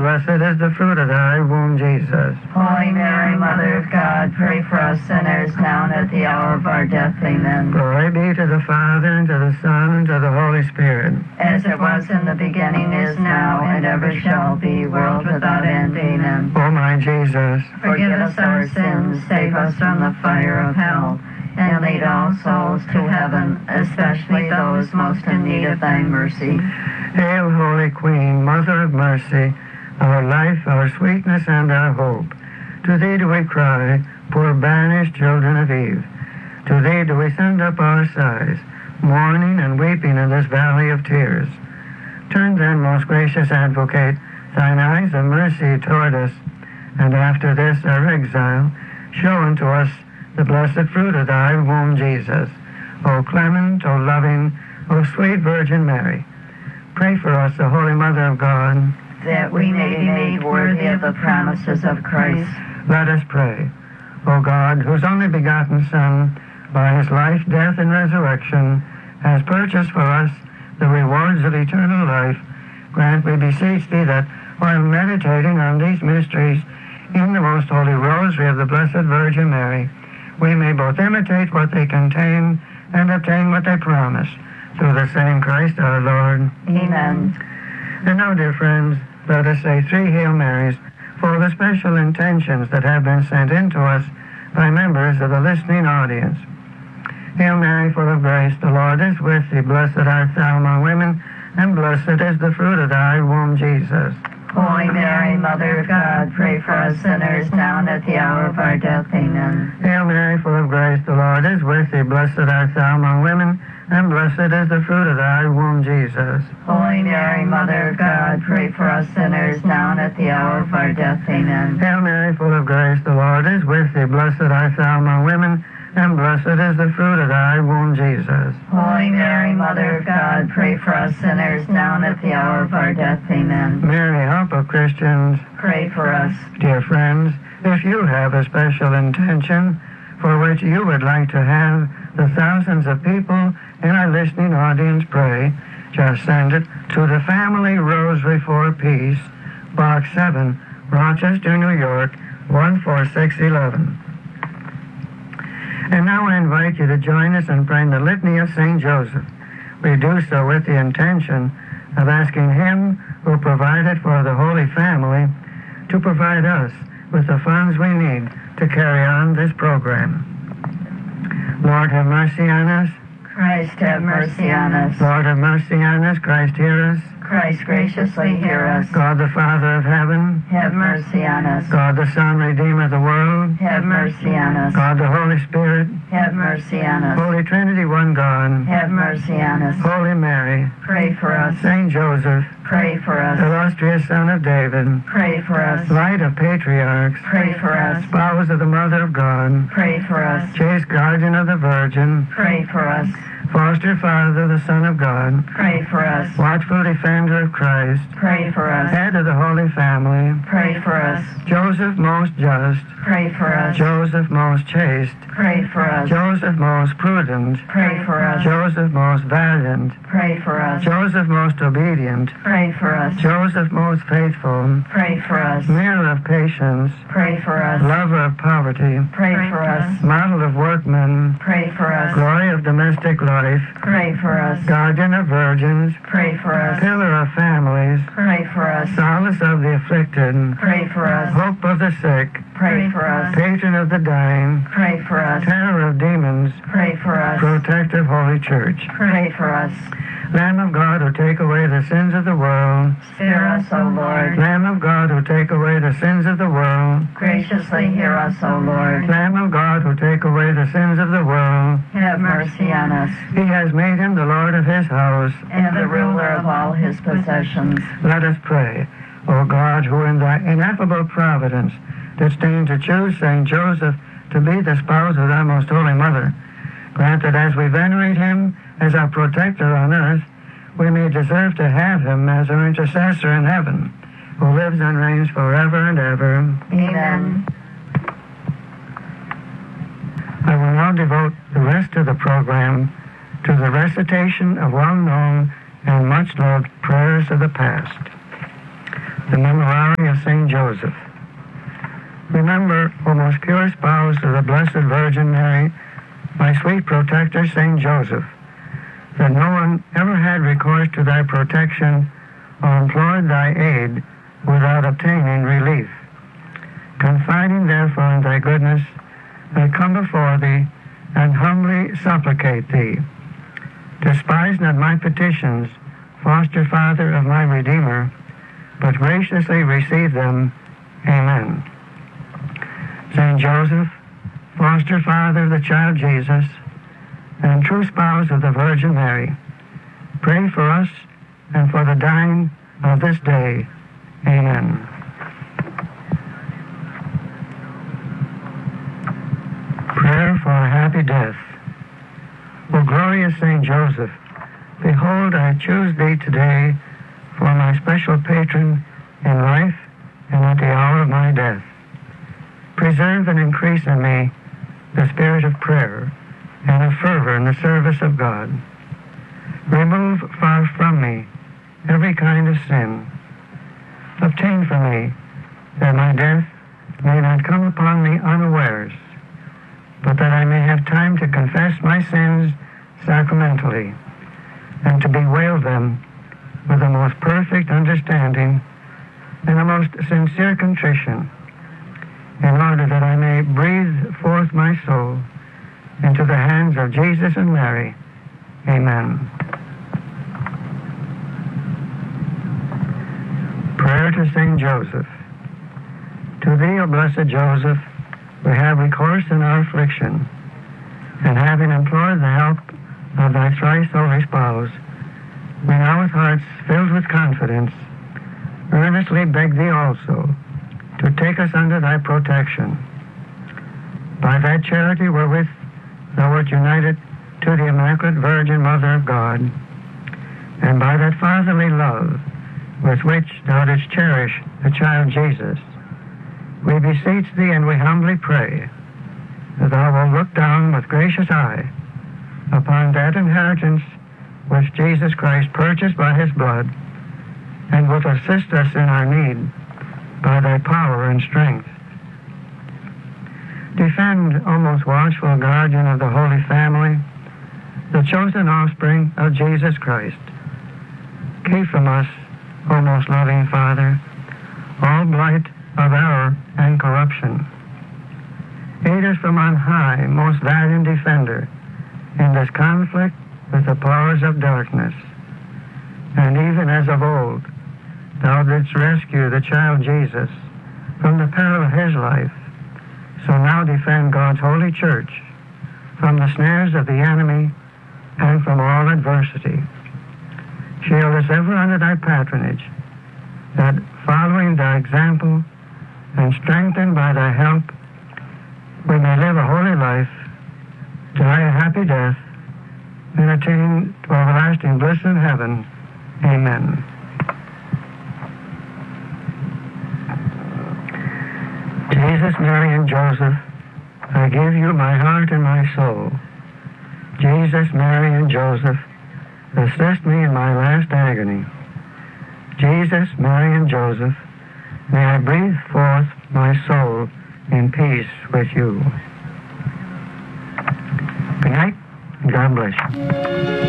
blessed is the fruit of thy womb, Jesus. Holy Mary, Mother of God, pray for us sinners, now and at the hour of our death. Amen. Glory be to the Father, and to the Son, and to the Holy Spirit. As it was in the beginning, is now, and ever shall be, world without end. Amen. O my Jesus, forgive us our sins, save us from the fire of hell, and lead all souls to heaven, especially those most in need of thy mercy. Hail, Holy Queen, Mother of Mercy, our life, our sweetness, and our hope. To thee do we cry, poor banished children of Eve. To thee do we send up our sighs, mourning and weeping in this valley of tears. Turn then, most gracious Advocate, thine eyes of mercy toward us, and after this our exile, show unto us the blessed fruit of thy womb, Jesus. O clement, O loving, O sweet Virgin Mary, pray for us, the Holy Mother of God, that we may be made worthy of the promises of Christ. Let us pray. O God, whose only begotten Son, by his life, death, and resurrection, has purchased for us the rewards of eternal life, grant, we beseech thee, that while meditating on these mysteries in the most holy rosary of the Blessed Virgin Mary, we may both imitate what they contain and obtain what they promise. Through the same Christ our Lord. Amen. And now, dear friends, let us say 3 Hail Marys for the special intentions that have been sent in to us by members of the listening audience. Hail Mary, full of grace, the Lord is with thee. Blessed art thou among women, and blessed is the fruit of thy womb, Jesus. Holy Mary, Mother of God, pray for us sinners, now and at the hour of our death. Amen. Hail Mary, full of grace, the Lord is with thee. Blessed art thou among women, and blessed is the fruit of thy womb, Jesus. Holy Mary, Mother of God, pray for us sinners, now and at the hour of our death. Amen. Hail Mary, full of grace, the Lord is with thee. Blessed art thou among women, and blessed is the fruit of thy womb, Jesus. Holy Mary, Mother of God, pray for us sinners, now and at the hour of our death. Amen. Mary, help of Christians, pray for us. Dear friends, if you have a special intention for which you would like to have the thousands of people in our listening audience pray, just send it to the Family Rosary for Peace, Box 7, Rochester, New York, 14611. And now I invite you to join us in praying the Litany of St. Joseph. We do so with the intention of asking him who provided for the Holy Family to provide us with the funds we need to carry on this program. Lord, have mercy on us. Christ, have mercy on us. Lord, have mercy on us. Christ, hear us. Christ, graciously hear us. God, the Father of heaven, have mercy on us. God, the Son, Redeemer of the world, have mercy on us. God, the Holy Spirit, have mercy on us. Holy Trinity, one God, have mercy on us. Holy Mary, pray for us. Saint Joseph, pray for us. Illustrious Son of David, pray for us. Light of Patriarchs, pray for us. Spouse of the Mother of God, pray for us. Chaste Guardian of the Virgin, pray for us. Foster Father, the Son of God, pray for us. Watchful Defender of Christ, pray for us. Head of the Holy Family, pray for us. Joseph most just, pray for us. Joseph most chaste, pray for us. Joseph most prudent, pray for us. Joseph most valiant, pray for us. Joseph most obedient, pray for us. Joseph most faithful, pray for us. Mirror of patience, pray for us. Lover of poverty, pray for us. Model of workmen, pray for us. Glory of domestic life, pray for us. Guardian of virgins, pray for us. Pillar of families, pray for us. Solace of the afflicted, pray for us. Hope of the sick, pray for us. Patron of the dying, pray for us. Terror of demons, pray for us. Protective Holy Church. pray for us. Lamb of God, who take away the sins of the world, spare us, O Lord. Lamb of God, who take away the sins of the world, graciously hear us, O Lord. Lamb of God, who take away the sins of the world, have mercy on us. He has made him the Lord of his house, and the ruler of all his possessions. Let us pray. O God, who in thy ineffable providence didst deign to choose Saint Joseph to be the spouse of thy most holy mother, grant that as we venerate him as our protector on earth, we may deserve to have him as our intercessor in heaven, who lives and reigns forever and ever. Amen. I will now devote the rest of the program to the recitation of well-known and much-loved prayers of the past. The memorare glorious Saint Joseph. Remember, O most pure spouse of the Blessed Virgin Mary, my sweet protector, Saint Joseph, that no one ever had recourse to thy protection or implored thy aid without obtaining relief. Confiding therefore in thy goodness, I come before thee and humbly supplicate thee. Despise not my petitions, foster Father of my Redeemer, but graciously receive them. Amen. Saint Joseph, foster Father of the child Jesus, and true spouse of the Virgin Mary, pray for us and for the dying of this day. Amen. Prayer for a happy death. O glorious Saint Joseph, behold, I choose thee today for my special patron in life and at the hour of my death. Preserve and increase in me the spirit of prayer and of fervor in the service of God. Remove far from me every kind of sin. Obtain for me that my death may not come upon me unawares, but that I may have time to confess my sins sacramentally and to bewail them with the most perfect understanding and the most sincere contrition, in order that I may breathe forth my soul into the hands of Jesus and Mary. Amen. Prayer to Saint Joseph. To thee, O blessed Joseph, we have recourse in our affliction, and having implored the help of thy thrice holy spouse, we now with hearts filled with confidence earnestly beg thee also to take us under thy protection. By that charity wherewith thou wert united to the Immaculate Virgin Mother of God, and by that fatherly love with which thou didst cherish the child Jesus, we beseech thee and we humbly pray that thou wilt look down with gracious eye upon that inheritance which Jesus Christ purchased by his blood, and wilt assist us in our need by thy power and strength. Defend, O most watchful guardian of the Holy Family, the chosen offspring of Jesus Christ. Keep from us, O most loving Father, all blight of error and corruption. Aid us from on high, most valiant defender, in this conflict with the powers of darkness. And even as of old, thou didst rescue the child Jesus from the peril of his life, so now defend God's holy church from the snares of the enemy and from all adversity. Shield us ever under thy patronage, that following thy example and strengthened by thy help, we may live a holy life, die a happy death, and attain to everlasting bliss in heaven. Amen. Jesus, Mary, and Joseph, I give you my heart and my soul. Jesus, Mary, and Joseph, assist me in my last agony. Jesus, Mary, and Joseph, may I breathe forth my soul in peace with you. Good night, and God bless you.